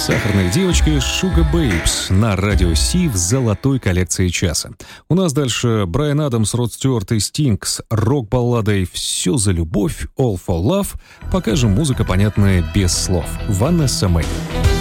Сахарные девочки Sugar Babes на радио Си в золотой коллекции часа. У нас дальше Брайан Адамс, Род Стюарт и Стинг с рок-балладой «Все за любовь», «All for Love». Пока же музыка понятная без слов. Ванесса Мэй.